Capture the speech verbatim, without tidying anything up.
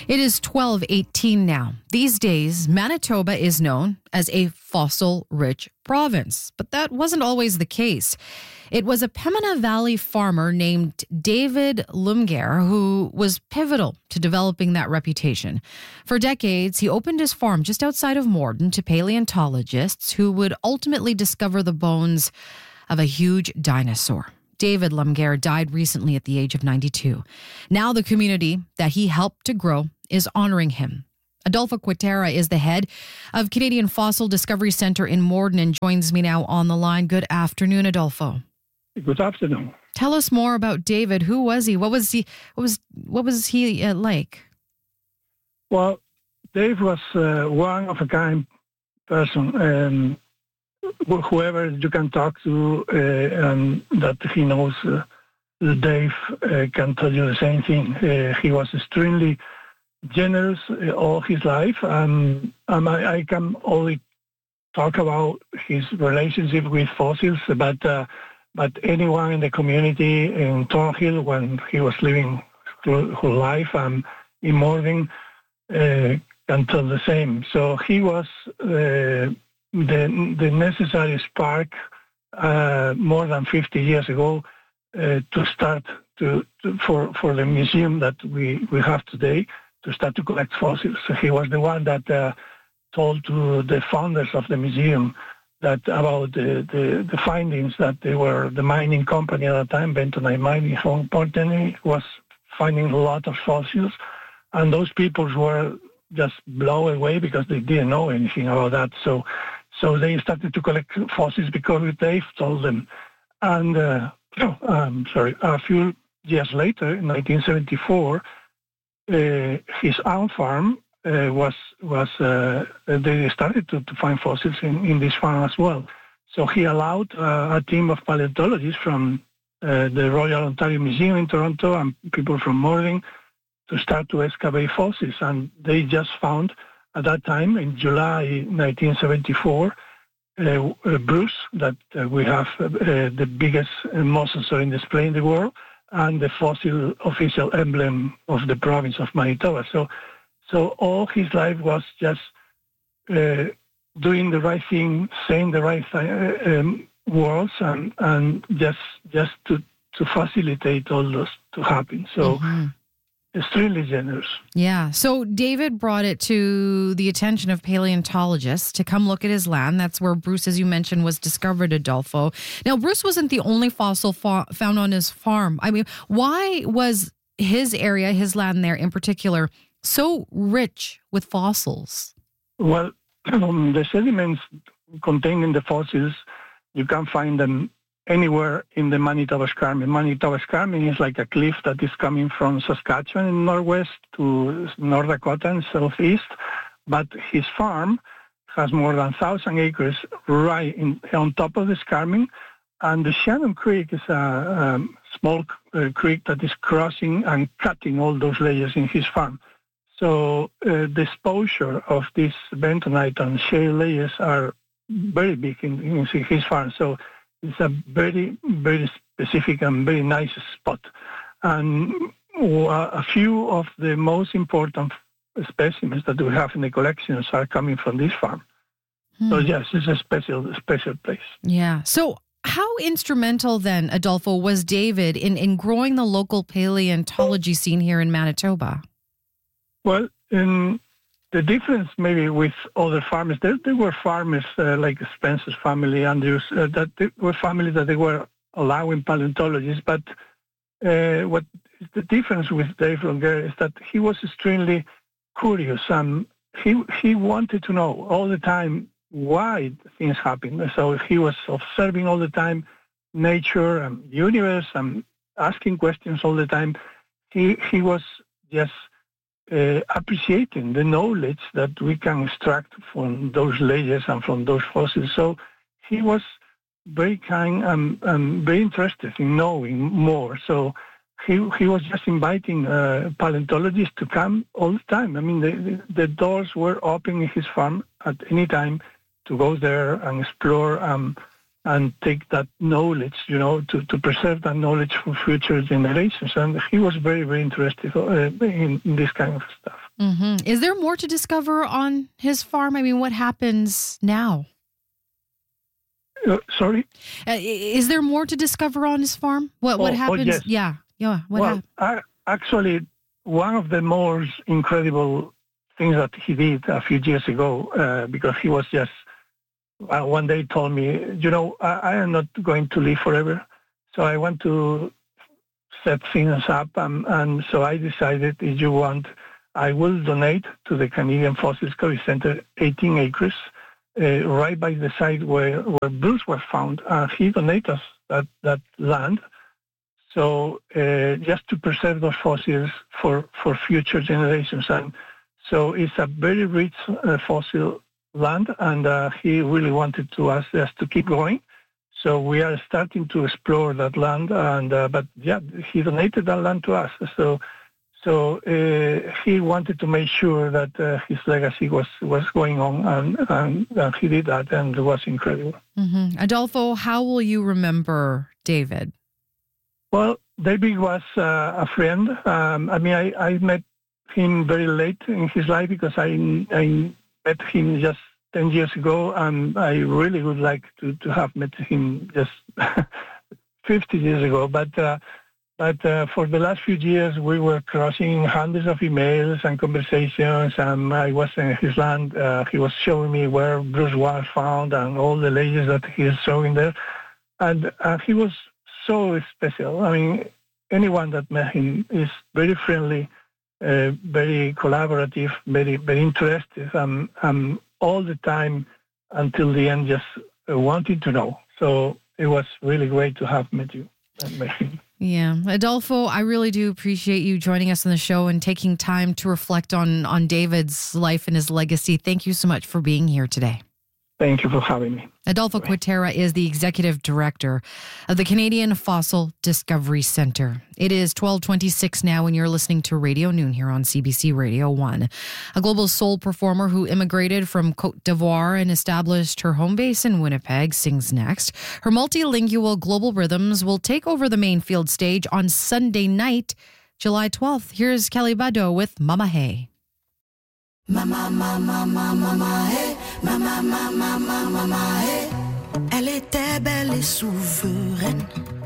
It is twelve eighteen now. These days, Manitoba is known as a fossil-rich province, but that wasn't always the case. It was a Pembina Valley farmer named David Lumgear who was pivotal to developing that reputation. For decades, he opened his farm just outside of Morden to paleontologists who would ultimately discover the bones of a huge dinosaur. David Lumgear died recently at the age of ninety-two. Now the community that he helped to grow is honoring him. Adolfo Quintera is the head of Canadian Fossil Discovery Centre in Morden and joins me now on the line. Good afternoon, Adolfo. Good afternoon. Tell us more about David. Who was he? What was he? What was what was he uh, like? Well, Dave was uh, one of a kind person. Um, whoever you can talk to, uh, and that he knows, uh, Dave uh, can tell you the same thing. Uh, he was extremely generous uh, all his life, and um, I, I can only talk about his relationship with fossils, but uh, but anyone in the community in Thornhill when he was living through his life and in Morden uh, can tell the same. So he was uh, the the necessary spark uh, more than fifty years ago uh, to start to, to for for the museum that we, we have today to start to collect fossils. So he was the one that uh, told to the founders of the museum that about the, the, the findings that they were the mining company at the time, Bentonite Mining, how important it was finding a lot of fossils, and those people were just blown away because they didn't know anything about that. So. So they started to collect fossils because Dave told them. And, uh, oh, um, sorry, a few years later, in nineteen seventy-four, uh, his own farm uh, was, was uh, they started to, to find fossils in, in this farm as well. So he allowed uh, a team of paleontologists from uh, the Royal Ontario Museum in Toronto and people from Morden to start to excavate fossils. And they just found at that time, in July nineteen seventy-four, uh, uh, Bruce, that uh, we have uh, the biggest uh, mosasaur in display in the world, and the fossil official emblem of the province of Manitoba. So, so all his life was just uh, doing the right thing, saying the right th- um, words, and and just just to to facilitate all those to happen. So. Mm-hmm. Extremely generous. Yeah. So David brought it to the attention of paleontologists to come look at his land. That's where Bruce, as you mentioned, was discovered, Adolfo. Now, Bruce wasn't the only fossil fa- found on his farm. I mean, why was his area, his land there in particular, so rich with fossils? Well, um, the sediments contained in the fossils, you can find them anywhere in the Manitoba Escarpment. Manitoba Escarpment is like a cliff that is coming from Saskatchewan in northwest to North Dakota and southeast, but his farm has more than one thousand acres right in, on top of the escarpment, and the Shannon Creek is a um, small uh, creek that is crossing and cutting all those layers in his farm. So uh, the exposure of these bentonite and shale layers are very big in, in his farm. So it's a very, very specific and very nice spot. And a few of the most important specimens that we have in the collections are coming from this farm. Hmm. So yes, it's a special, special place. Yeah. So how instrumental then, Adolfo, was David in, in growing the local paleontology scene here in Manitoba? Well, in the difference maybe with other farmers, there, there were farmers uh, like Spencer's family, Andrews, uh, that they were families that they were allowing paleontologists. But uh, what the difference with Dave Lumgear is that he was extremely curious, and he he wanted to know all the time why things happen. So he was observing all the time nature and universe and asking questions all the time. He he was just Uh, appreciating the knowledge that we can extract from those layers and from those fossils. So he was very kind and, and very interested in knowing more. So he he was just inviting uh, paleontologists to come all the time. I mean, the, the doors were open in his farm at any time to go there and explore um, and take that knowledge, you know, to, to preserve that knowledge for future generations. And he was very, very interested uh, in, in this kind of stuff. Mm-hmm. Is there more to discover on his farm? I mean, what happens now? Uh, sorry? Uh, is there more to discover on his farm? What what Oh, oh, happens? yes. Yeah, yeah. What Well, hap- I, actually, one of the most incredible things that he did a few years ago, uh, because he was just uh, one day told me, you know, I, I am not going to live forever, so I want to set things up, um, and so I decided, if you want, I will donate to the Canadian Fossil Discovery Center eighteen acres, uh, right by the site where, where Bruce was found. Uh, he donated us that, that land, so uh, just to preserve those fossils for, for future generations. And so it's a very rich uh, fossil land, and uh, he really wanted to ask us to keep going. So we are starting to explore that land, and uh, but yeah, he donated that land to us. So, so uh, he wanted to make sure that uh, his legacy was, was going on, and, and, and he did that, and it was incredible. Mm-hmm. Adolfo, how will you remember David? Well, David was uh, a friend. Um, I mean, I, I met him very late in his life because I, I met him just ten years ago, and I really would like to, to have met him just fifty years ago. But uh, but uh, for the last few years, we were crossing hundreds of emails and conversations, and I was in his land. Uh, he was showing me where Bruce was found and all the layers that he is showing there. And uh, he was so special. I mean, anyone that met him is very friendly, uh, very collaborative, very, very interested, um, um, all the time until the end, just uh, wanting to know. So it was really great to have met you and met him. Yeah. Adolfo, I really do appreciate you joining us on the show and taking time to reflect on, on David's life and his legacy. Thank you so much for being here today. Thank you for having me. Adolfo Quintera is the executive director of the Canadian Fossil Discovery Center. It is twelve twenty-six now, and you're listening to Radio Noon here on C B C Radio one. A global soul performer who immigrated from Cote d'Ivoire and established her home base in Winnipeg sings next. Her multilingual global rhythms will take over the main field stage on Sunday night, July twelfth. Here's Kelly Bado with Mama Hey. Mama, mama, mama, mama, hey. Mama, mama, mama, mama, hey. Elle était belle et souveraine.